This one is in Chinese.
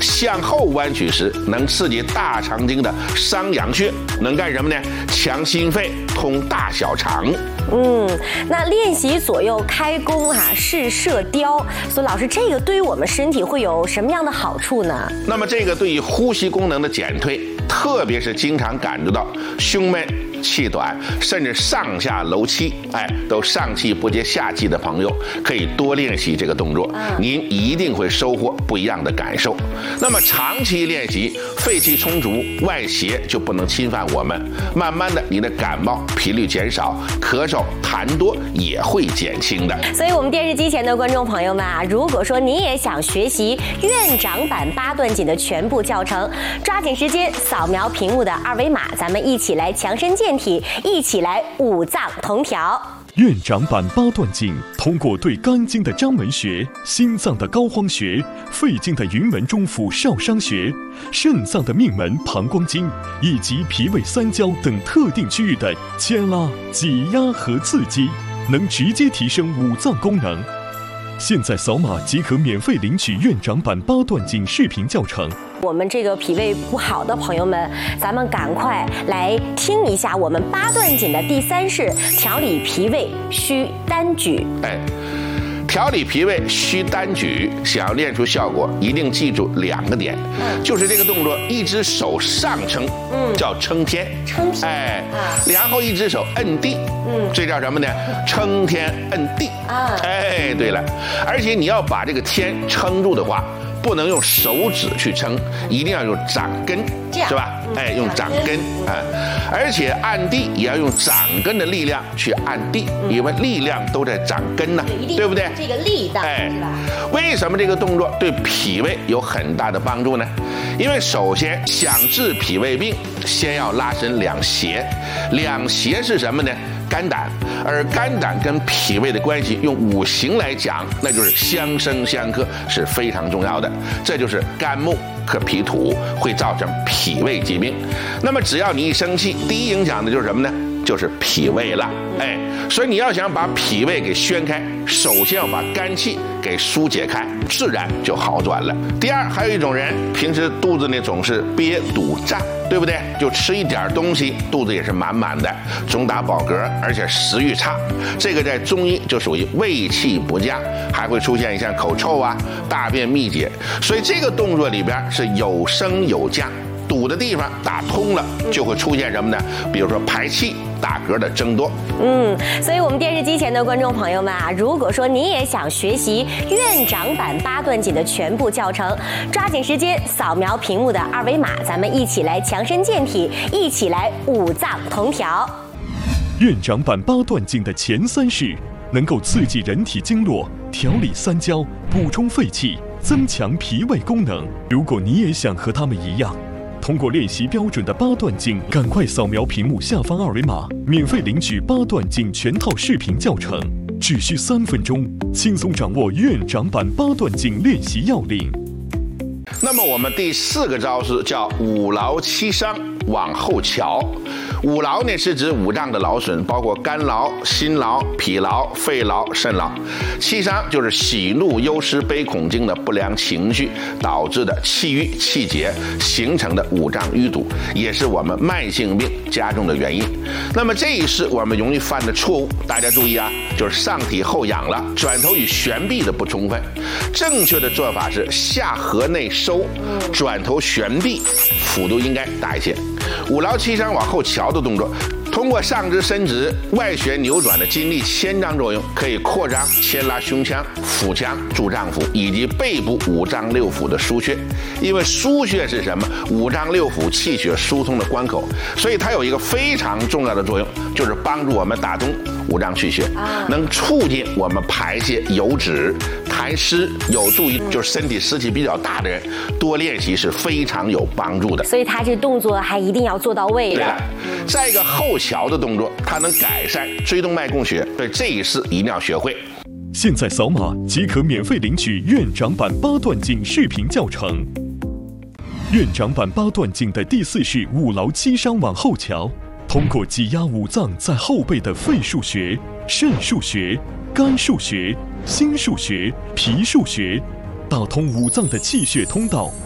向后弯曲时，能刺激大肠经的商阳穴，能干什么呢？强心肺，通大小肠。 那练习左右开弓是射雕，所以老师，这个对于我们身体会有什么样的好处呢？ 那么这个对于呼吸功能的减退，特别是经常感觉到胸闷、气短，甚至上下楼气，都上气不接下气的朋友，可以多练习这个动作，您一定会收获不一样的感受。那么长期练习，肺气充足，外邪就不能侵犯我们，慢慢的，你的感冒频率减少，咳嗽、痰多也会减轻的。 所以，我们电视机前的观众朋友们如果说你也想学习院长版八段锦的全部教程，抓紧时间扫描屏幕的二维码，咱们一起来强身健体，一起来五脏同调。 院长版八段锦通过对肝经的章门穴、心脏的膏肓穴、肺经的云门中府少商穴、肾脏的命门膀胱经以及脾胃三焦等特定区域的牵拉、挤压和刺激，能直接提升五脏功能。现在扫码即可免费领取院长版八段锦视频教程。 我们这个脾胃不好的朋友们，咱们赶快来听一下我们八段锦的第3式：调理脾胃需单举。 调理脾胃需单举，想要练出效果，一定记住2个点，就是这个动作，一只手上撑，叫撑天，然后一只手摁地，这叫什么呢？撑天摁地。对了，而且你要把这个天撑住的话，不能用手指去撑，一定要用掌根，是吧？用掌根而且按地也要用掌根的力量去按地，因为力量都在掌根呢，对不对？ 这个力道，是吧？ 为什么这个动作对脾胃有很大的帮助呢？因为首先想治脾胃病，先要拉伸两胁，两胁是什么呢？肝胆，而肝胆跟脾胃的关系，用五行来讲，那就是相生相克，是非常重要的。这就是肝木克脾土，会造成脾胃疾病。那么只要你一生气，第一影响的就是什么呢？就是脾胃了。所以你要想把脾胃给宣开，首先要把肝气给疏解开，自然就好转了。第二，还有一种人平时肚子呢总是憋堵胀，对不对？就吃一点东西，肚子也是满满的，总打饱嗝，而且食欲差。这个在中医就属于胃气不佳，还会出现像口臭大便秘结。所以这个动作里边是有升有降。堵的地方打通了，就会出现什么呢？比如说排气、打嗝的增多。 所以我们电视机前的观众朋友们如果说你也想学习院长版八段锦的全部教程，抓紧时间扫描屏幕的二维码，咱们一起来强身健体，一起来五脏同调。 院长版八段锦的前3式能够刺激人体经络，调理三焦，补充肺气，增强脾胃功能。如果你也想和他们一样，通过练习标准的八段锦，赶快扫描屏幕下方二维码，免费领取八段锦全套视频教程，只需3分钟，轻松掌握院长版八段锦练习要领。 那么我们第4个招式叫五劳七伤往后瞧。五劳呢是指五脏的劳损，包括肝劳、心劳、脾劳、肺劳、肾劳。七伤就是喜怒忧思悲恐惊的不良情绪导致的气郁气结形成的五脏淤堵，也是我们慢性病加重的原因。那么这一式我们容易犯的错误，大家注意就是上体后仰了，转头与悬臂的不充分。正确的做法是下颌内收，转头悬臂，幅度应该大一些。五劳七伤往后瞧的动作，通过上肢伸直、外旋扭转的筋力牵张作用，可以扩张牵拉胸腔、腹腔、柱脏腑以及背部五脏六腑的腧穴。因为腧穴是什么？五脏六腑气血疏通的关口，所以它有一个非常重要的作用，就是帮助我们打通五脏气血，能促进我们排泄油脂、痰湿，有助于就是身体湿气比较大的人多练习是非常有帮助的。 所以他这动作还一定要做到位的。 对了，再一个后桥的动作，它能改善椎动脉供血，对这一式一定要学会。 现在扫码即可免费领取院长版八段锦视频教程。院长版八段锦的第4式五劳七伤往后瞧，通过挤压五脏在后背的肺腧穴、肾腧穴、肝腧穴、心腧穴、脾腧穴，打通五脏的气血通道，